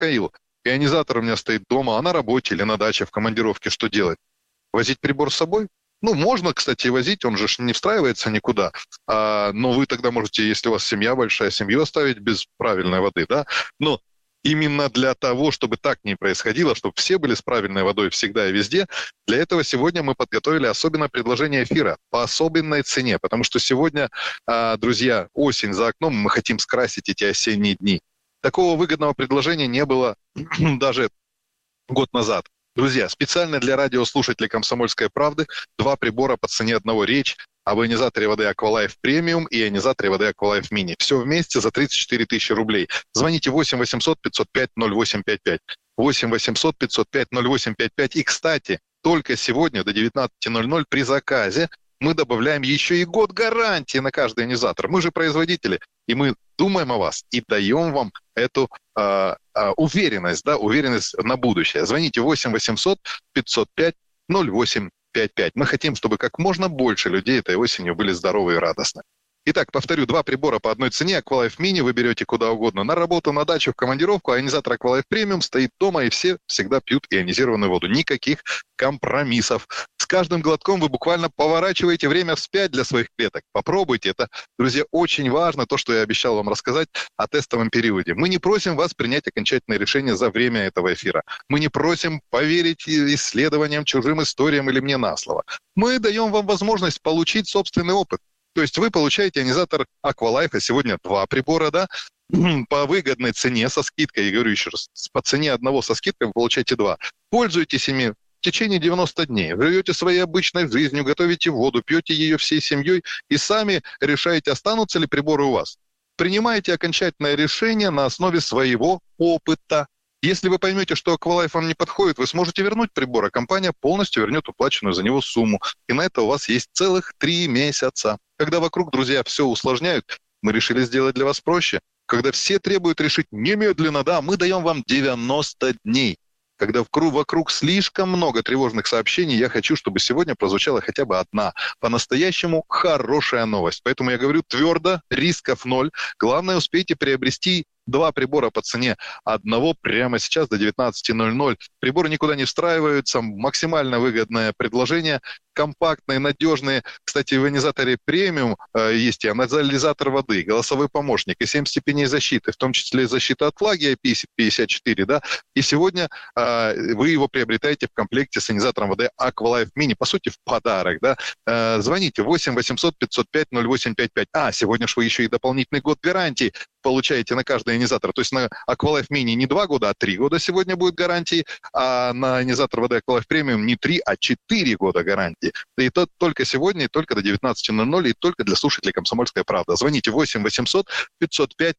Михаил, ионизатор у меня стоит дома, а на работе или на даче, в командировке, что делать? Возить прибор с собой? Ну, можно, кстати, и возить, он же не встраивается никуда. Но вы тогда можете, если у вас семья большая, семью оставить без правильной воды, да? Но именно для того, чтобы так не происходило, чтобы все были с правильной водой всегда и везде, для этого сегодня мы подготовили особенное предложение эфира по особенной цене, потому что сегодня, друзья, осень за окном, мы хотим скрасить эти осенние дни. Такого выгодного предложения не было даже год назад. Друзья, специально для радиослушателей «Комсомольской правды» 2 прибора по цене одного. Речь об ионизаторе воды «Аквалайф Премиум» и ионизаторе воды «Аквалайф Мини». Все вместе за 34 тысячи рублей. Звоните 8 800 505 0855. 8 800 505 0855. И, кстати, только сегодня до 19:00 при заказе мы добавляем еще и год гарантии на каждый ионизатор. Мы же производители, и мы думаем о вас и даем вам эту уверенность, да, уверенность на будущее. Звоните 8 800 505 0855. Мы хотим, чтобы как можно больше людей этой осенью были здоровы и радостны. Итак, повторю, 2 прибора по одной цене. Аквалайф Мини вы берете куда угодно. На работу, на дачу, в командировку. А ионизатор Аквалайф Премиум стоит дома, и все всегда пьют ионизированную воду. Никаких компромиссов. С каждым глотком вы буквально поворачиваете время вспять для своих клеток. Попробуйте. Это, друзья, очень важно, то, что я обещал вам рассказать о тестовом периоде. Мы не просим вас принять окончательное решение за время этого эфира. Мы не просим поверить исследованиям, чужим историям или мне на слово. Мы даем вам возможность получить собственный опыт. То есть вы получаете ионизатор Аквалайфа, сегодня 2 прибора, да, по выгодной цене со скидкой, я говорю еще раз, по цене одного со скидкой вы получаете 2. Пользуйтесь ими в течение 90 дней. Живете своей обычной жизнью, готовите воду, пьете ее всей семьей и сами решаете, останутся ли приборы у вас. Принимаете окончательное решение на основе своего опыта. Если вы поймете, что Аквалайф вам не подходит, вы сможете вернуть прибор, а компания полностью вернет уплаченную за него сумму. И на это у вас есть целых 3 месяца. Когда вокруг, друзья, все усложняют, мы решили сделать для вас проще. Когда все требуют решить немедленно, да, мы даем вам 90 дней. Когда вокруг слишком много тревожных сообщений, я хочу, чтобы сегодня прозвучала хотя бы одна по-настоящему хорошая новость. Поэтому я говорю твердо, рисков 0. Главное, успейте приобрести 2 прибора по цене одного прямо сейчас до 19:00. Приборы никуда не встраиваются, максимально выгодное предложение, компактные, надежные. Кстати, в ионизаторе премиум есть и ионизатор воды, голосовой помощник, и 7 степеней защиты, в том числе защита от влаги IP54, да. И сегодня вы его приобретаете в комплекте с ионизатором воды Аквалайф Мини, по сути, в подарок, да. Звоните 8 800 505 0855. Сегодня же вы еще и дополнительный год гарантии получаете на каждый ионизатор. То есть на Аквалайф Мини не 2 года, а 3 года сегодня будет гарантии, а на ионизатор воды Аквалайф Премиум не 3, а 4 года гарантии. И то только сегодня, и только до 19:00, и только для слушателей «Комсомольская правда». Звоните 8 800 505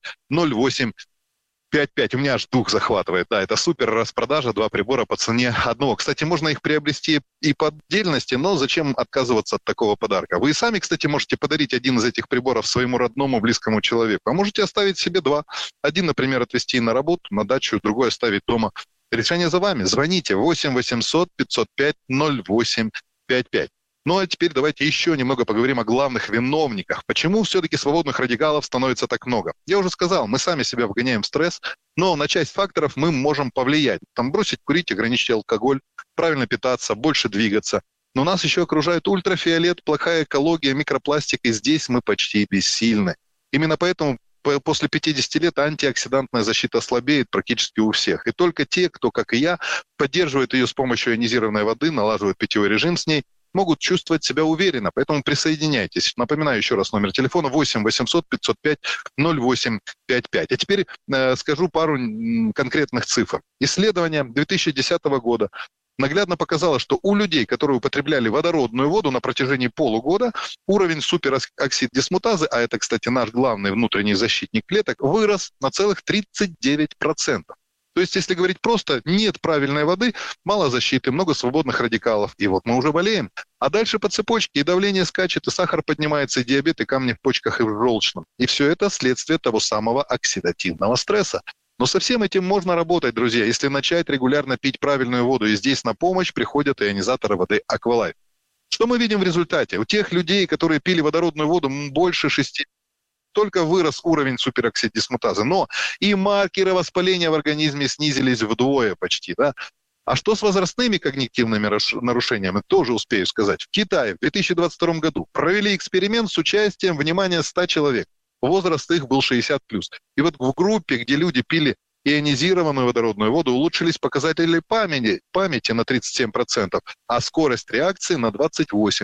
0855. У меня аж дух захватывает. Да, это супер распродажа, 2 прибора по цене одного. Кстати, можно их приобрести и по отдельности, но зачем отказываться от такого подарка? Вы и сами, кстати, можете подарить один из этих приборов своему родному, близкому человеку. А можете оставить себе 2. Один, например, отвезти на работу, на дачу, другой оставить дома. Решение за вами. Звоните 8 800 505 0855. Ну а теперь давайте еще немного поговорим о главных виновниках. Почему все-таки свободных радикалов становится так много? Я уже сказал, мы сами себя вгоняем в стресс, но на часть факторов мы можем повлиять. Там бросить курить, ограничить алкоголь, правильно питаться, больше двигаться. Но нас еще окружает ультрафиолет, плохая экология, микропластик, и здесь мы почти бессильны. Именно поэтому после 50 лет антиоксидантная защита слабеет практически у всех. И только те, кто, как и я, поддерживает ее с помощью ионизированной воды, налаживает питьевой режим с ней, могут чувствовать себя уверенно. Поэтому присоединяйтесь. Напоминаю еще раз номер телефона 8 800 505 0855. А теперь скажу пару конкретных цифр. Исследование 2010 года наглядно показало, что у людей, которые употребляли водородную воду на протяжении полугода, уровень супероксид-дисмутазы, а это, кстати, наш главный внутренний защитник клеток, вырос на целых 39%. То есть, если говорить просто, нет правильной воды, мало защиты, много свободных радикалов, и вот мы уже болеем. А дальше по цепочке и давление скачет, и сахар поднимается, и диабет, и камни в почках, и в желчном. И все это следствие того самого оксидативного стресса. Но со всем этим можно работать, друзья, если начать регулярно пить правильную воду. И здесь на помощь приходят ионизаторы воды Аквалайф. Что мы видим в результате? У тех людей, которые пили водородную воду больше 6 только вырос уровень супероксидисмутазы, но и маркеры воспаления в организме снизились вдвое почти, да. А что с возрастными когнитивными нарушениями, тоже успею сказать. В Китае в 2022 году провели эксперимент с участием, внимания, 100 человек. Возраст их был 60+. И вот в группе, где люди пили ионизированную водородную воду, улучшились показатели памяти на 37%, а скорость реакции на 28%.